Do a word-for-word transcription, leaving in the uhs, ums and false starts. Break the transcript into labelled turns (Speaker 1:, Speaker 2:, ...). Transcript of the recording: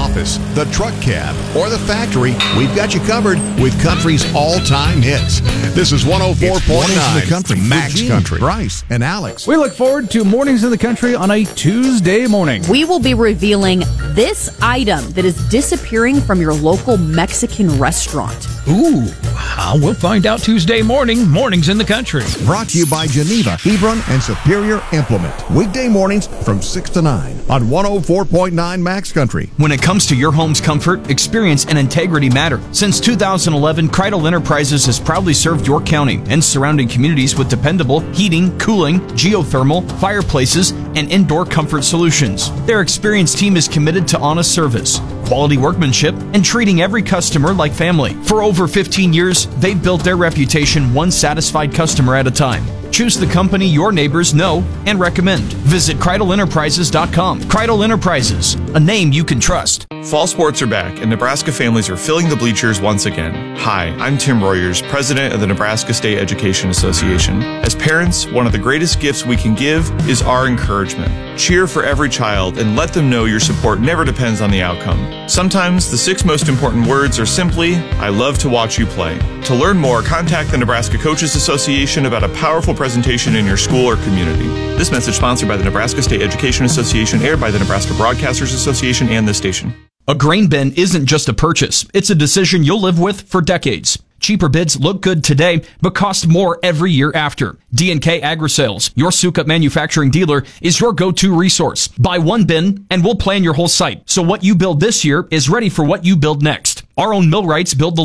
Speaker 1: office, the truck cab, or the factory, we've got you covered with country's all-time hits. This is one oh four point nine,
Speaker 2: the country.
Speaker 1: Max
Speaker 2: Gene,
Speaker 1: Country. Bryce and Alex.
Speaker 2: We look forward to Mornings in the Country on a Tuesday morning.
Speaker 3: We will be revealing this item that is disappearing from your local Mexican restaurant.
Speaker 4: Ooh, uh, we'll find out Tuesday morning, Mornings in the Country.
Speaker 1: Brought to you by Geneva, Hebron, and Superior Implement. Weekday mornings from six to nine on one oh four point nine Max Country.
Speaker 5: When it comes to your home's comfort, experience and integrity matter. Since two thousand eleven, Kreidel Enterprises has proudly served your county and surrounding communities with dependable heating, cooling, geothermal, fireplaces, and indoor comfort solutions. Their experienced team is committed to honest service, quality workmanship, and treating every customer like family. For over fifteen years, they've built their reputation one satisfied customer at a time. Choose the company your neighbors know and recommend. Visit Kreidel Enterprises dot com. Kreidel Enterprises, a name you can trust.
Speaker 6: Fall sports are back, and Nebraska families are filling the bleachers once again. Hi, I'm Tim Royers, president of the Nebraska State Education Association. As parents, one of the greatest gifts we can give is our encouragement. Cheer for every child and let them know your support never depends on the outcome. Sometimes the six most important words are simply, I love to watch you play. To learn more, contact the Nebraska Coaches Association about a powerful presentation in your school or community. This message sponsored by the Nebraska State Education Association, aired by the Nebraska Broadcasters Association and this station.
Speaker 5: A grain bin isn't just a purchase. It's a decision you'll live with for decades. Cheaper bids look good today, but cost more every year after. D and K Agri-Sales, your Sukup manufacturing dealer, is your go-to resource. Buy one bin, and we'll plan your whole site, so what you build this year is ready for what you build next. Our own millwrights build the